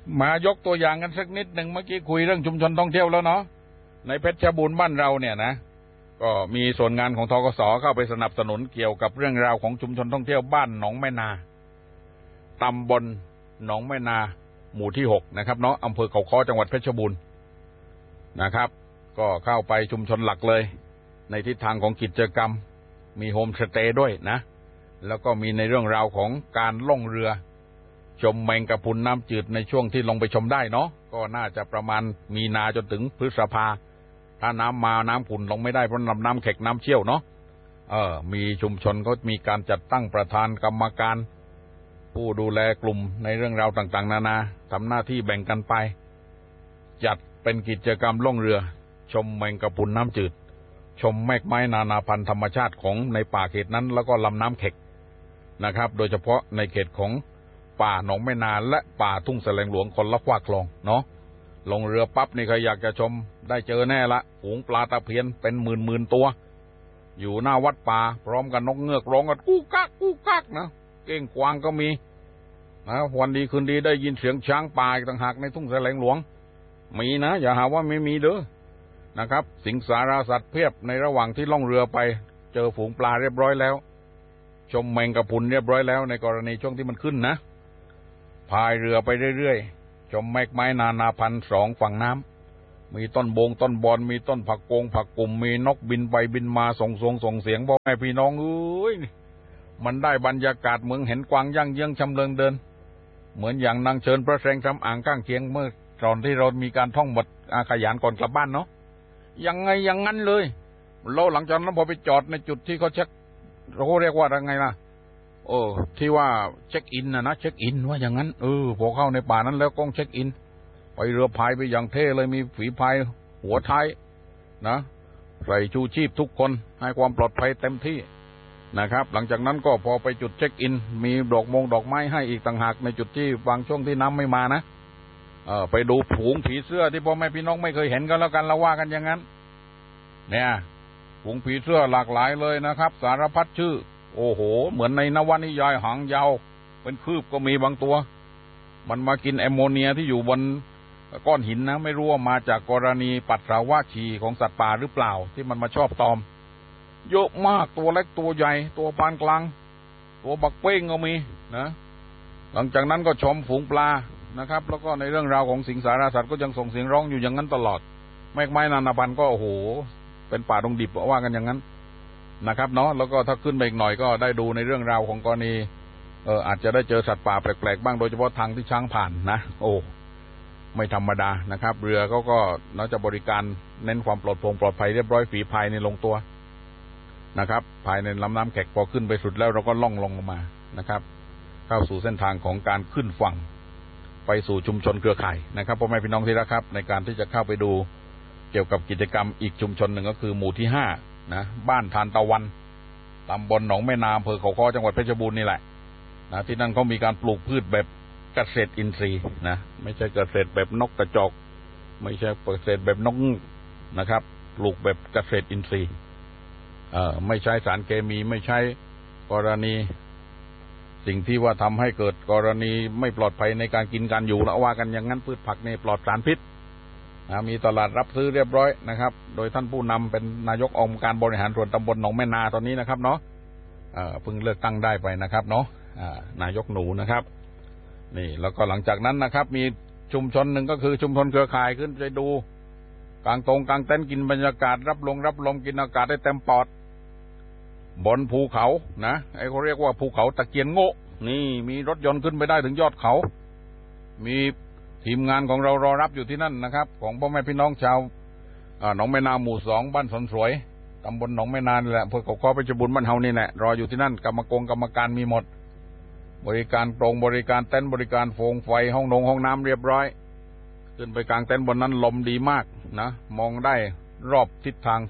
มายกตัวอย่างกันสักนิดหนึ่งเมื่อกี้คุยเรื่องชุมชนท่องเที่ยวแล้วเนาะในเพชรบูรณ์บ้านเราเนี่ยนะก็มีส่วนงานของธกส.เข้าไปสนับสนุนเกี่ยวกับเรื่องราวของชุมชนท่องเที่ยวบ้านหนองแม่นาตำบลหนองแม่นาหมู่ที่6นะครับเนาะอำเภอเขาค้อจังหวัดเพชรบูรณ์นะครับก็เข้าไปชุมชนหลักเลยในทิศทางของกิจกรรมมีโฮมสเตย์ด้วยนะแล้วก็มีในเรื่องราวของการล่องเรือชมแมงกะพรุนน้ำจืดในช่วงที่ลงไปชมได้เนาะก็น่าจะประมาณมีนาจนถึงพฤษภาถ้าน้ำมาน้ำขุ่นลงไม่ได้เพราะน้ำแข็งน้ำเชี่ยวเนาะมีชุมชนก็มีการจัดตั้งประธานกรรมการผู้ดูแลกลุ่มในเรื่องราวต่างๆนานาทำหน้าที่แบ่งกันไปจัดเป็นกิจกรรมล่องเรือชมแมงกะพรุนน้ำจืดชมแมกไม้นานาพันธุ์ธรรมชาติของในป่าเขตนั้นแล้วก็ลำน้ำเข็กนะครับโดยเฉพาะในเขตของป่าหนองแม่นาและป่าทุ่งแสลงหลวงคนละขว้าคลองเนาะลงเรือปั๊บนี่ใครอยากจะชมได้เจอแน่ละฝูงปลาตะเพียนเป็นหมื่นตัวอยู่หน้าวัดป่าพร้อมกับนกเงือกร้องกันกู้กักกู้กักนะเก้งกวางก็มีนะวันดีคืนดีได้ยินเสียงช้างป่าต่างหากในทุ่งแสลงหลวงมีนะอย่าหาว่าไม่มีเด้อนะครับสิงสารสัตว์เพียบในระหว่างที่ล่องเรือไปเจอฝูงปลาเรียบร้อยแล้วชมแมงกะพรุนเรียบร้อยแล้วในกรณีช่วงที่มันขึ้นนะพายเรือไปเรื่อยๆชมแมกไม้นานาพันธุ์2ฝั่งน้ำมีต้นบงต้นบอนมีต้นผักโกงผักกุ่มมีนกบินไปบินมาส่งเสียงพ่อแม่พี่น้องเอ้ยมันได้บรรยากาศเหมือนเห็นกวางย่างเยื้องชำเลืองเดินเหมือนอย่างนางเชิญพระแสงทำอ่างข้างเคียงเมื่อตอนที่เรามีการท่องบทอาขยานก่อนกลับบ้านเนาะยังไงอย่างนั้นเลยแล้วหลังจากนั้นพอไปจอดในจุดที่เขาเช็คเราเรียกว่าอะไรไงล่ะที่ว่าเช็คอินนะเช็คอินว่าอย่างนั้นพอเข้าในป่านั้นแล้วก็เช็คอินไปเรือพายไปอย่างเท่เลยมีฝีพายหัวท้ายนะใส่ชูชีพทุกคนให้ความปลอดภัยเต็มที่นะครับหลังจากนั้นก็พอไปจุดเช็คอินมีดอกไม้ให้อีกต่างหากในจุดที่บางช่วงที่น้ำไม่มานะไปดูฝูงผีเสื้อที่พ่อแม่พี่น้องไม่เคยเห็นก็แล้วกันเราว่ากันอย่างนั้นเนี่ยฝูงผีเสื้อหลากหลายเลยนะครับสารพัดชื่อโอ้โหเหมือนในนวนิยายหางยาวเป็นคืบก็มีบางตัวมันมากินแอมโมเนียที่อยู่บนก้อนหินนะไม่รู้ว่ามาจากกรณีปัสสาวะฉี่ของสัตว์ป่าหรือเปล่าที่มันมาชอบตอมเยอะมากตัวเล็กตัวใหญ่ตัวปานกลางตัวบักเป้งก็มีนะหลังจากนั้นก็ชมฝูงปลานะครับแล้วก็ในเรื่องราวของสิงสารสัตว์ก็ยังส่งเสียงร้องอยู่อย่างนั้นตลอดแมกไม้นานาพันธุ์ก็โอ้โหเป็นป่าดงดิบว่ากันอย่างนั้นนะครับเนาะแล้วก็ถ้าขึ้นไปอีกหน่อยก็ได้ดูในเรื่องราวของกรณีอาจจะได้เจอสัตว์ป่าแปลกๆบ้างโดยเฉพาะทางที่ช้างผ่านนะโอ้ไม่ธรรมดานะครับเรือเขาก็น่าจะบริการเน้นความปลอดภัยเรียบร้อยฝีพายในลงตัวนะครับภายในลำน้ำแขกพอขึ้นไปสุดแล้วเราก็ล่องลงมานะครับเข้าสู่เส้นทางของการขึ้นฝั่งไปสู่ชุมชนเครือข่ายนะครับพ่อแม่พี่น้องที่รักครับในการที่จะเข้าไปดูเกี่ยวกับกิจกรรมอีกชุมชนหนึ่งก็คือหมู่ที่5นะบ้านทานตะวันตำบลหนองแม่นาอำเภอเขาค้อจังหวัดเพชรบูรณ์นี่แหละนะที่นั่นเขามีการปลูกพืชแบบเกษตรอินทรีย์นะไม่ใช่เกษตรแบบนกกระจอกไม่ใช่เกษตรแบบนกนะครับปลูกแบบเกษตรอินทรีย์ไม่ใช้สารเคมีไม่ใช้กรณีสิ่งที่ว่าทำให้เกิดกรณีไม่ปลอดภัยในการกินการอยู่ละว่ากันอย่างนั้นพืชผักในปลอดสารพิษมีตลาดรับซื้อเรียบร้อยนะครับโดยท่านผู้นำเป็นนายกองค์การบริหารส่วนตำบลหนองแม่นาตอนนี้นะครับเนาะเพิ่งเลือกตั้งได้ไปนะครับเนาะนายกหนูนะครับนี่แล้วก็หลังจากนั้นนะครับมีชุมชนหนึ่งก็คือชุมชนเครือข่ายขึ้นไปดูกลางเต็นท์กินบรรยากาศรับลมกินอากาศได้เต็มปอดบนภูเขานะไอ้เขาเรียกว่าภูเขาตะเกียนโง่นี่มีรถยนต์ขึ้นไปได้ถึงยอดเขามีทีมงานของเรารอรับอยู่ที่นั่นนะครับของพ่อแม่พี่น้องชาวหนองแม่นาหมู่2บ้านสนสวยตำบลหนองแม่นาแหละอำเภอเขาค้อเพชรบูรณ์บ้านเฮานี่แหละรออยู่ที่นั่นกรรมการมีหมดบริการโปร่งบริการเต็นท์บริการโฟงไฟห้องน้ำเรียบร้อยขึ้นไปกลางเต็นท์บนนั้นลมดีมากนะมองได้รอบทิศทาง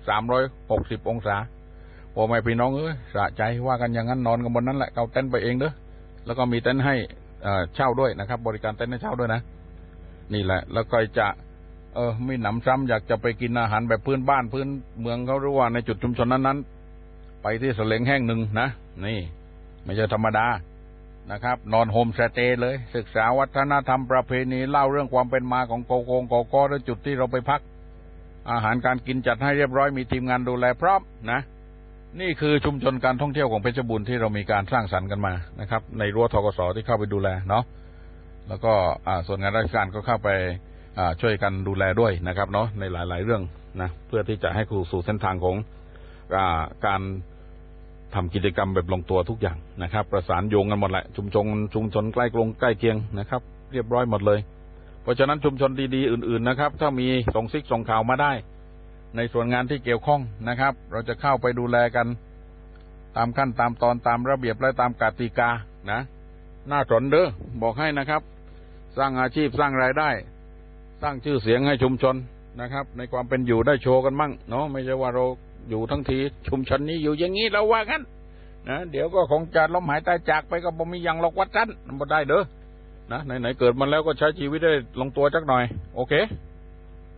360องศาพ่อแม่พี่น้องสะใจว่ากันอย่างนั้นนอนกันบนนั้นแหละเอาเต็นท์ไปเองเด้อแล้วก็มีเต็นท์ให้เช่าด้วยนะครับบริการเต็นท์ให้เช่าด้วยนะนี่แหละแล้วก็จะไม่หนำซ้ำอยากจะไปกินอาหารแบบพื้นบ้านพื้นเมืองเขาหรือว่าในจุดชุมชนนั้นๆไปที่เสลงแห้งหนึ่งนะนี่ไม่ใช่ธรรมดานะครับนอนโฮมสเตย์เลยศึกษาวัฒนธรรมประเพณีเล่าเรื่องความเป็นมาของโกโก้และจุดที่เราไปพักอาหารการกินจัดให้เรียบร้อยมีทีมงานดูแลพร้อมนะนี่คือชุมชนการท่องเที่ยวของเพชรบูรณ์ที่เรามีการสร้างสรรค์กันมานะครับในรั้วธกสที่เข้าไปดูแลเนาะแล้วก็ส่วนงานราชการก็เข้าไปช่วยกันดูแลด้วยนะครับเนาะในหลายๆเรื่องนะเพื่อที่จะให้สู่เส้นทางของการทำกิจกรรมแบบลงตัวทุกอย่างนะครับประสานโยงกันหมดแหละชุมชนใกล้เคียงนะครับเรียบร้อยหมดเลยเพราะฉะนั้นชุมชนดีๆอื่นๆนะครับถ้ามีส่งข่าวมาได้ในส่วนงานที่เกี่ยวข้องนะครับเราจะเข้าไปดูแลกันตามขั้นตามตอนตามระเบียบและตามกติกานะน่าสนเด้อบอกให้นะครับสร้างอาชีพสร้างรายได้สร้างชื่อเสียงให้ชุมชนนะครับในความเป็นอยู่ได้โชว์กันมั่งเนาะไม่ใช่ว่าเราอยู่ทั้งทีชุมชนนี้อยู่อย่างนี้เราว่างั้นนะเดี๋ยวก็คงจะล้มหายตายจากไปก็บ่มีอย่างหรอกวัดจันบ่ได้เด้อนะไหนๆเกิดมาแล้วก็ใช้ชีวิตได้ลงตัวจักหน่อยโอเค